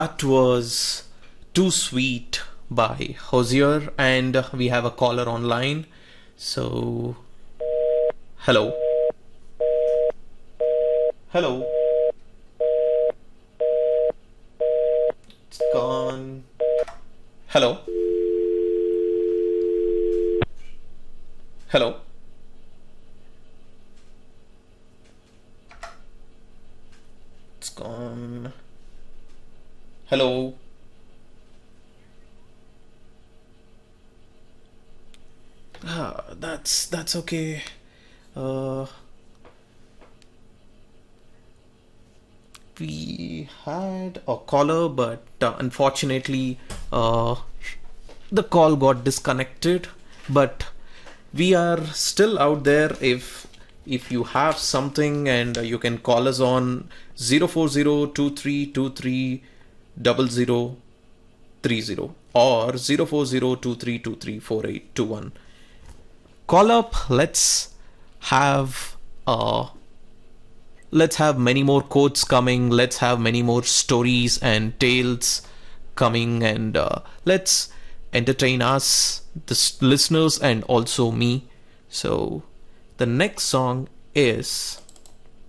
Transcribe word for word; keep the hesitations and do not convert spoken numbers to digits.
That was Too Sweet by Hosier, and we have a caller online. So, hello. Hello. It's gone. Hello. Hello. It's gone. Hello. Ah, that's that's okay. Uh, we had a caller, but uh, unfortunately, uh, the call got disconnected. But we are still out there. If if you have something, and uh, you can call us on zero four zero two three two three double zero three zero or zero four zero two three two three four eight two one. Call up. Let's have uh let's have many more quotes coming. Let's have many more stories and tales coming, and uh, let's entertain us, the listeners, and also me. So the next song is